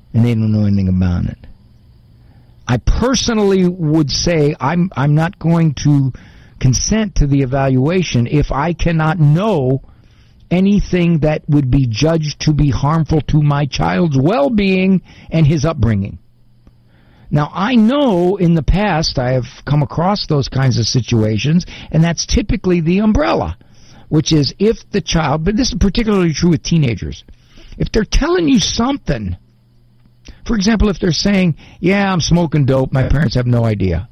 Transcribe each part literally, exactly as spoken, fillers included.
and they don't know anything about it. I personally would say I'm I'm not going to consent to the evaluation if I cannot know anything that would be judged to be harmful to my child's well-being and his upbringing. Now, I know in the past I have come across those kinds of situations, and that's typically the umbrella, which is if the child, but this is particularly true with teenagers, if they're telling you something, for example, if they're saying, yeah, I'm smoking dope, my parents have no idea.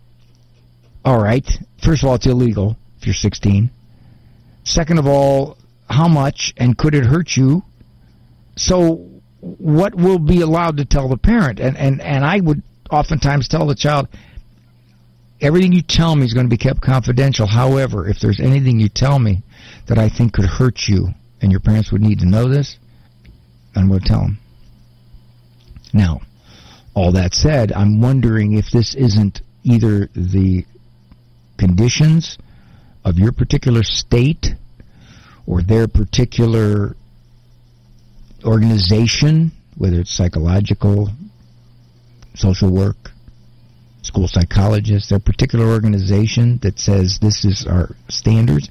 All right, first of all, it's illegal if you're sixteen. Second of all, how much and could it hurt you? So what will be allowed to tell the parent? And, and, and I would oftentimes tell the child, everything you tell me is going to be kept confidential. However, if there's anything you tell me that I think could hurt you and your parents would need to know this, I'm going to tell them. Now, all that said, I'm wondering if this isn't either the conditions of your particular state or their particular organization, whether it's psychological, social work, school psychologists, their particular organization that says this is our standards,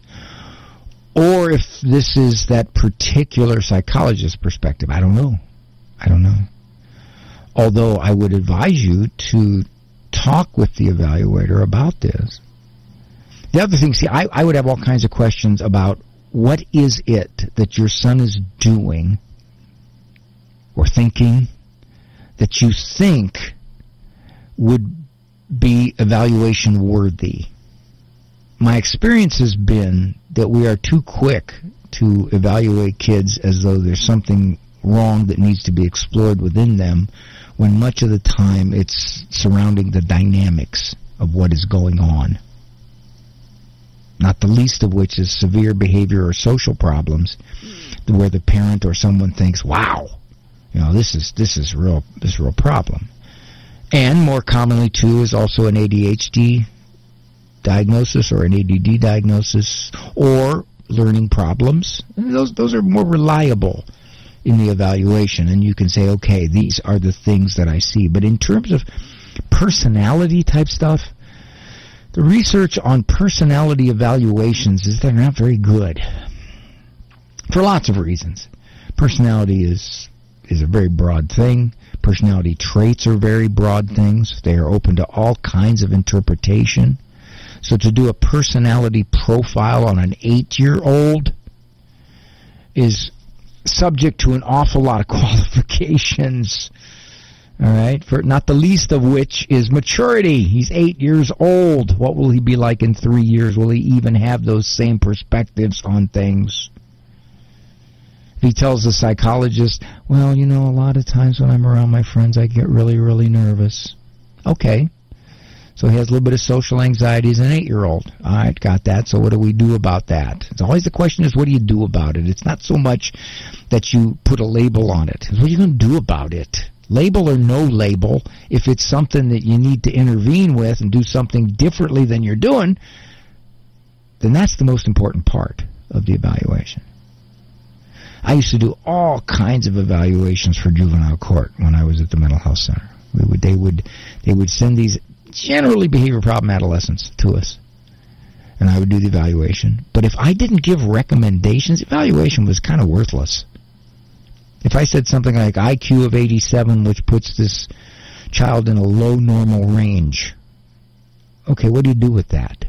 or if this is that particular psychologist's perspective. I don't know. I don't know. Although I would advise you to talk with the evaluator about this. The other thing, see, I, I would have all kinds of questions about what is it that your son is doing or thinking that you think would be evaluation worthy. My experience has been that we are too quick to evaluate kids as though there's something wrong that needs to be explored within them, when much of the time it's surrounding the dynamics of what is going on. Not the least of which is severe behavior or social problems, where the parent or someone thinks, "Wow, you know, this is this is real this is a real problem." And more commonly too is also an A D H D diagnosis or an A D D diagnosis or learning problems. And those those are more reliable in the evaluation, and you can say, okay, these are the things that I see. But in terms of personality type stuff, the research on personality evaluations is they're not very good for lots of reasons. Personality is is a very broad thing. Personality traits are very broad things. They are open to all kinds of interpretation. So to do a personality profile on an eight-year-old is subject to an awful lot of qualifications, all right, for not the least of which is maturity. He's eight years old. What will he be like in three years? Will he even have those same perspectives on things? If he tells the psychologist, well, you know, a lot of times when I'm around my friends, I get really, really nervous. Okay. So he has a little bit of social anxiety as an eight-year-old. All right, got that. So what do we do about that? It's always the question is, what do you do about it? It's not so much that you put a label on it. It's what are you going to do about it? Label or no label, if it's something that you need to intervene with and do something differently than you're doing, then that's the most important part of the evaluation. I used to do all kinds of evaluations for juvenile court when I was at the mental health center. We would, they would, they would send these generally behavior problem adolescents to us, and I would do the evaluation. But if I didn't give recommendations, evaluation was kind of worthless. If I said something like I Q of eighty-seven, which puts this child in a low normal range, okay, what do you do with that?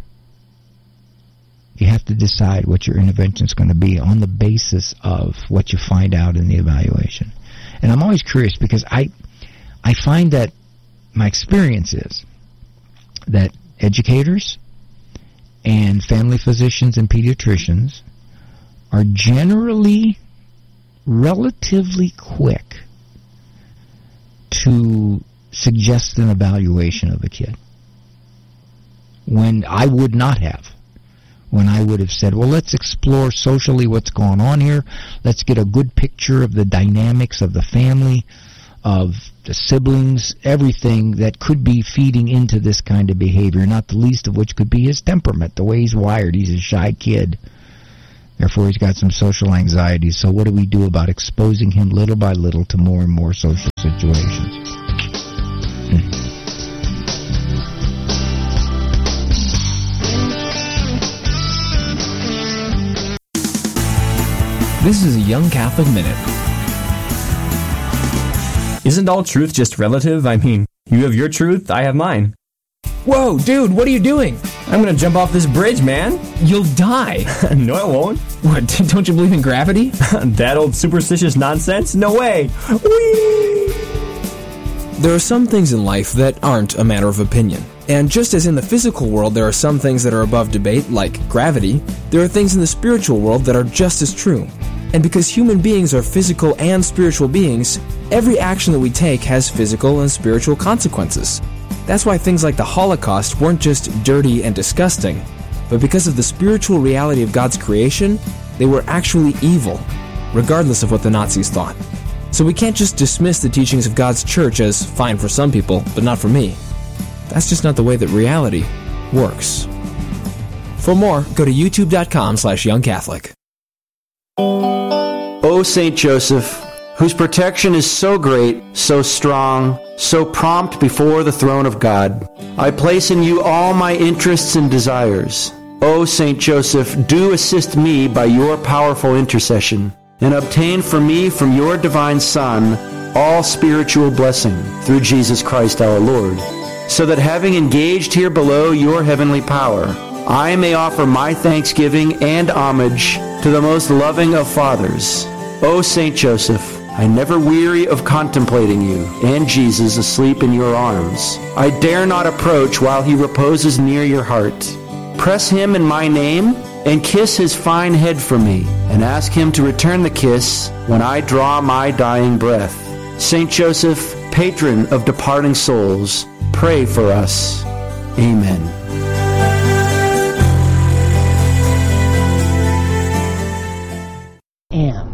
You have to decide what your intervention is going to be on the basis of what you find out in the evaluation. And I'm always curious because I, I find that my experience is that educators and family physicians and pediatricians are generally relatively quick to suggest an evaluation of a kid, when I would not have. When I would have said, well, let's explore socially what's going on here. Let's get a good picture of the dynamics of the family, of the siblings, everything that could be feeding into this kind of behavior, not the least of which could be his temperament, the way he's wired. He's a shy kid. Therefore, he's got some social anxiety. So what do we do about exposing him little by little to more and more social situations? Hmm. This is a Young Catholic Minute. Isn't all truth just relative? I mean, you have your truth, I have mine. Whoa, dude, what are you doing? I'm gonna jump off this bridge, man. You'll die. No, I won't. What, don't you believe in gravity? That old superstitious nonsense? No way. Whee! There are some things in life that aren't a matter of opinion. And just as in the physical world there are some things that are above debate, like gravity, there are things in the spiritual world that are just as true. And because human beings are physical and spiritual beings, every action that we take has physical and spiritual consequences. That's why things like the Holocaust weren't just dirty and disgusting, but because of the spiritual reality of God's creation, they were actually evil, regardless of what the Nazis thought. So we can't just dismiss the teachings of God's church as fine for some people, but not for me. That's just not the way that reality works. For more, go to youtube.com slash youngcatholic. O Saint Joseph, whose protection is so great, so strong, so prompt before the throne of God, I place in you all my interests and desires. O Saint Joseph, do assist me by your powerful intercession, and obtain for me from your divine Son all spiritual blessing through Jesus Christ our Lord, so that having engaged here below your heavenly power, I may offer my thanksgiving and homage to the most loving of fathers. O Saint Joseph, I never weary of contemplating you and Jesus asleep in your arms. I dare not approach while he reposes near your heart. Press him in my name and kiss his fine head for me, and ask him to return the kiss when I draw my dying breath. Saint Joseph, patron of departing souls, pray for us. Amen. M.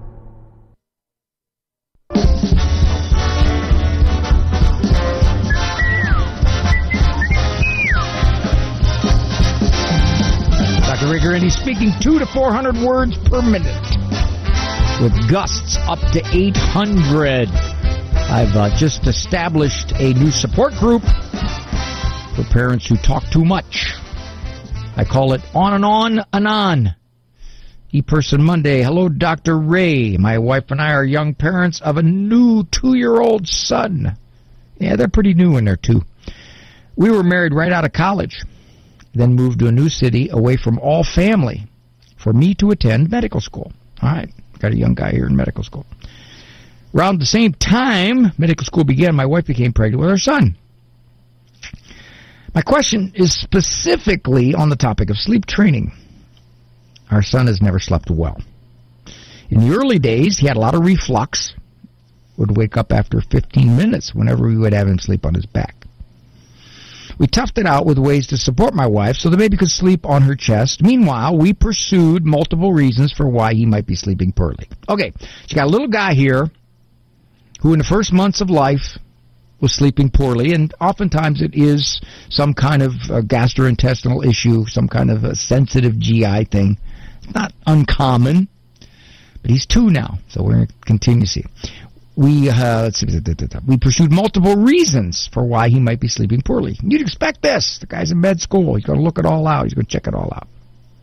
Doctor Rigger, and he's speaking two to four hundred words per minute, with gusts up to eight hundred. I've uh, just established a new support group for parents who talk too much. I call it On and On and On. E-Person Monday. Hello, Doctor Ray. My wife and I are young parents of a new two-year-old son. Yeah, they're pretty new when they're two. We were married right out of college, then moved to a new city away from all family for me to attend medical school. All right, got a young guy here in medical school. Around the same time medical school began, my wife became pregnant with our son. My question is specifically on the topic of sleep training. Our son has never slept well. In the early days, he had a lot of reflux, would wake up after fifteen minutes whenever we would have him sleep on his back. We toughed it out with ways to support my wife so the baby could sleep on her chest. Meanwhile, we pursued multiple reasons for why he might be sleeping poorly. Okay, you got a little guy here who in the first months of life was sleeping poorly, and oftentimes it is some kind of a gastrointestinal issue, some kind of a sensitive G I thing. It's not uncommon, but he's two now, so we're going to continue to see. We, uh, let's see, we pursued multiple reasons for why he might be sleeping poorly. You'd expect this. The guy's in med school. He's going to look it all out. He's going to check it all out.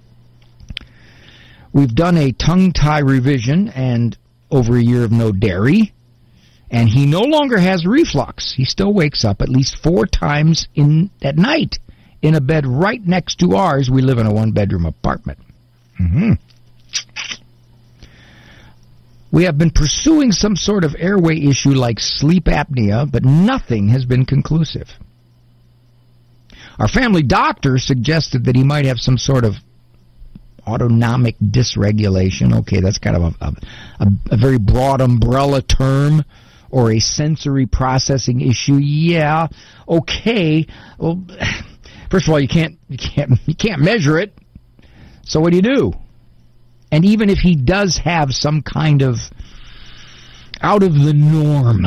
We've done a tongue tie revision and over a year of no dairy, and he no longer has reflux. He still wakes up at least four times in at night in a bed right next to ours. We live in a one-bedroom apartment. Mm-hmm. We have been pursuing some sort of airway issue like sleep apnea, but nothing has been conclusive. Our family doctor suggested that he might have some sort of autonomic dysregulation. Okay, that's kind of a, a, a very broad umbrella term. Or a sensory processing issue. Yeah, okay. Well, first of all, you can't you can't you can't measure it. So what do you do? And even if he does have some kind of out of the norm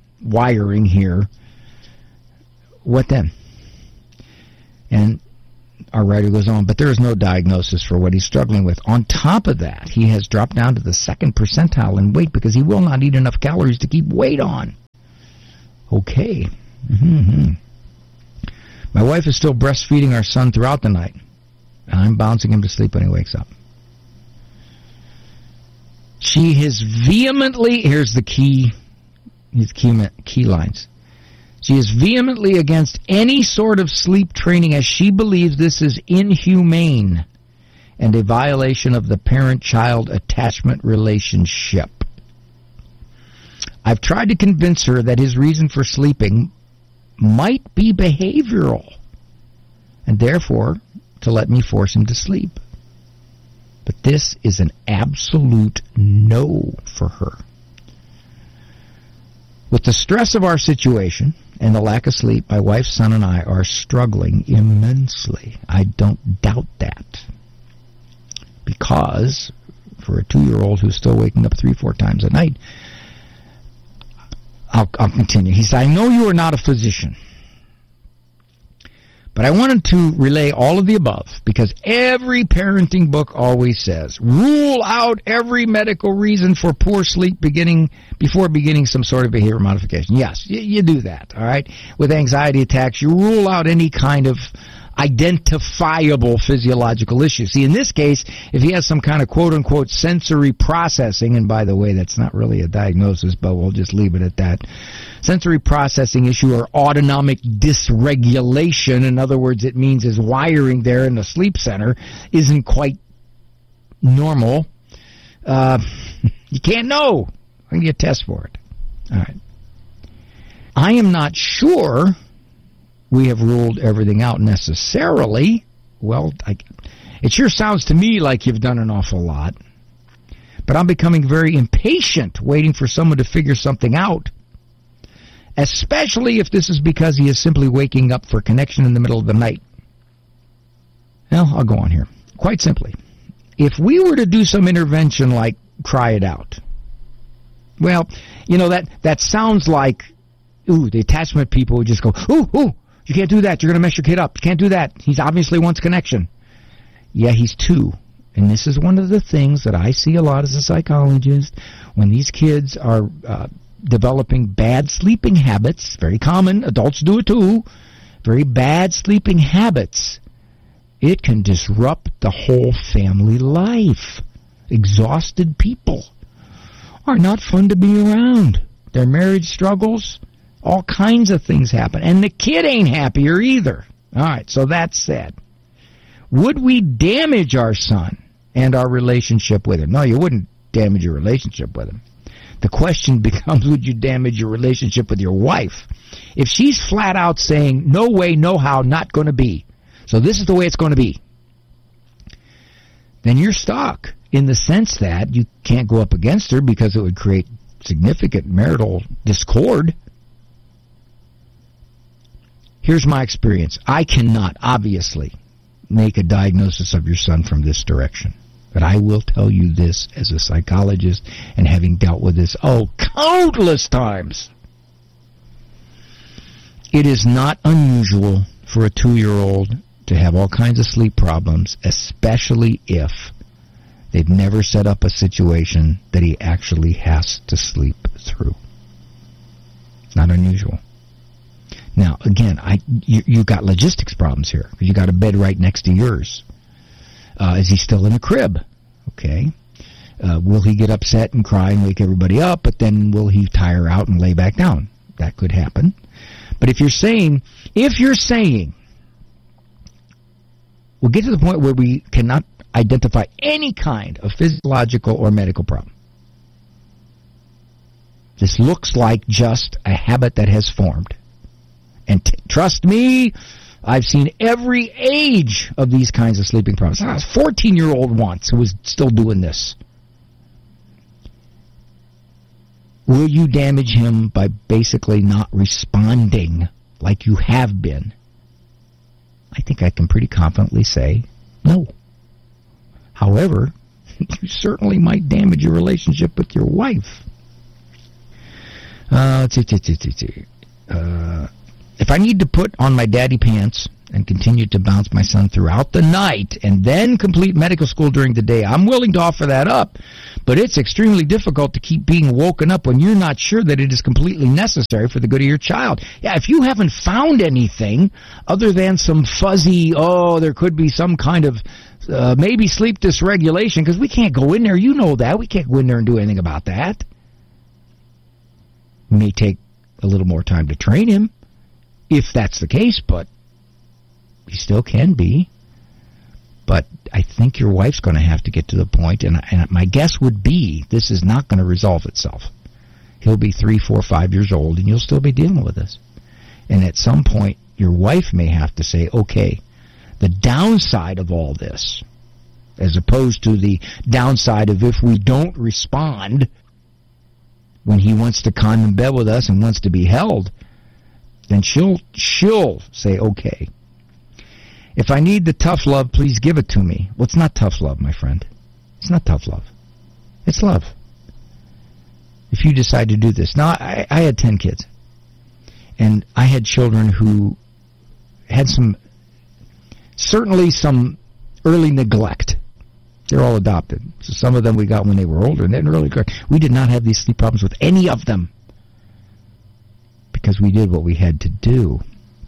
wiring here, what then? And our writer goes on, but there is no diagnosis for what he's struggling with. On top of that, he has dropped down to the second percentile in weight because he will not eat enough calories to keep weight on. Okay. Mm-hmm. My wife is still breastfeeding our son throughout the night, and I'm bouncing him to sleep when he wakes up. She has vehemently, here's the key, these key, key lines. She is vehemently against any sort of sleep training as she believes this is inhumane and a violation of the parent-child attachment relationship. I've tried to convince her that his reason for sleeping might be behavioral, and therefore to let me force him to sleep. But this is an absolute no for her. With the stress of our situation and the lack of sleep, my wife, son, and I are struggling immensely. I don't doubt that. Because for a two-year-old who's still waking up three, four times a night, I'll, I'll continue. He said, I know you are not a physician, but I wanted to relay all of the above because every parenting book always says, rule out every medical reason for poor sleep beginning before beginning some sort of behavior modification. Yes, you, you do that, all right? With anxiety attacks, you rule out any kind of identifiable physiological issue. See, in this case, if he has some kind of quote-unquote sensory processing, and by the way, that's not really a diagnosis, but we'll just leave it at that, sensory processing issue or autonomic dysregulation, in other words, it means his wiring there in the sleep center isn't quite normal, uh, you can't know. I can get a test for it. All right. I am not sure we have ruled everything out necessarily. Well, I, it sure sounds to me like you've done an awful lot. But I'm becoming very impatient waiting for someone to figure something out, especially if this is because he is simply waking up for connection in the middle of the night. Well, I'll go on here. Quite simply, if we were to do some intervention like cry it out, well, you know, that, that sounds like, ooh, the attachment people would just go, ooh, ooh, you can't do that. You're going to mess your kid up. You can't do that. He's obviously wants connection. Yeah, he's two. And this is one of the things that I see a lot as a psychologist. When these kids are uh, developing bad sleeping habits, very common, adults do it too, very bad sleeping habits, it can disrupt the whole family life. Exhausted people are not fun to be around. Their marriage struggles, all kinds of things happen. And the kid ain't happier either. All right, so that said, would we damage our son and our relationship with him? No, you wouldn't damage your relationship with him. The question becomes, would you damage your relationship with your wife? If she's flat out saying, no way, no how, not going to be, so this is the way it's going to be, then you're stuck in the sense that you can't go up against her because it would create significant marital discord. Here's my experience. I cannot, obviously, make a diagnosis of your son from this direction. But I will tell you this as a psychologist and having dealt with this, oh, countless times. It is not unusual for a two-year-old to have all kinds of sleep problems, especially if they've never set up a situation that he actually has to sleep through. It's not unusual. Now, again, I you, you got logistics problems here. You got a bed right next to yours. Uh, is he still in a crib? Okay. Uh, will he get upset and cry and wake everybody up, but then will he tire out and lay back down? That could happen. But if you're saying, if you're saying, we'll get to the point where we cannot identify any kind of physiological or medical problem. This looks like just a habit that has formed. And t- trust me, I've seen every age of these kinds of sleeping problems. I was a fourteen-year-old once who was still doing this. Will you damage him by basically not responding like you have been? I think I can pretty confidently say no. However, you certainly might damage your relationship with your wife. Uh, t- t- t- t- t- uh, if I need to put on my daddy pants and continued to bounce my son throughout the night and then complete medical school during the day, I'm willing to offer that up. But it's extremely difficult to keep being woken up when you're not sure that it is completely necessary for the good of your child. Yeah, if you haven't found anything other than some fuzzy, oh, there could be some kind of uh, maybe sleep dysregulation, because we can't go in there. You know that. We can't go in there and do anything about that. It may take a little more time to train him, if that's the case, but he still can be. But I think your wife's going to have to get to the point, and, and my guess would be this is not going to resolve itself. He'll be three, four, five years old, and you'll still be dealing with this. And at some point, your wife may have to say, okay, the downside of all this, as opposed to the downside of if we don't respond when he wants to come in bed with us and wants to be held, then she'll she'll say, okay, if I need the tough love, please give it to me. Well, it's not tough love, my friend. It's not tough love. It's love. If you decide to do this. Now, I, I had ten kids. And I had children who had some, certainly some early neglect. They're all adopted. So some of them we got when they were older. And then early, we did not have these sleep problems with any of them, because we did what we had to do.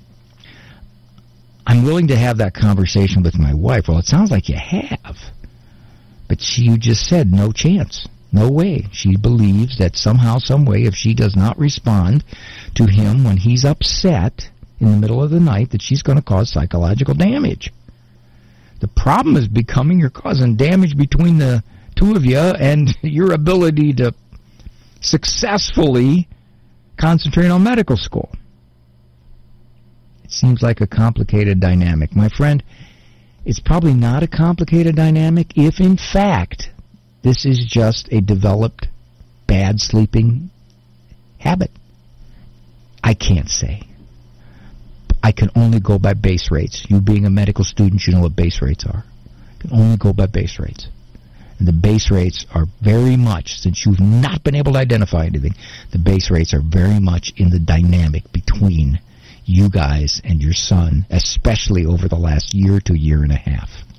I'm willing to have that conversation with my wife. Well, it sounds like you have. But she, you just said no chance. No way. She believes that somehow, some way, if she does not respond to him when he's upset in the middle of the night, that she's going to cause psychological damage. The problem is becoming you're causing damage between the two of you and your ability to successfully concentrate on medical school. It seems like a complicated dynamic. My friend, it's probably not a complicated dynamic if, in fact, this is just a developed bad sleeping habit. I can't say. I can only go by base rates. You being a medical student, you know what base rates are. I can only go by base rates. And the base rates are very much, since you've not been able to identify anything, the base rates are very much in the dynamic between you guys and your son, especially over the last year to year and a half.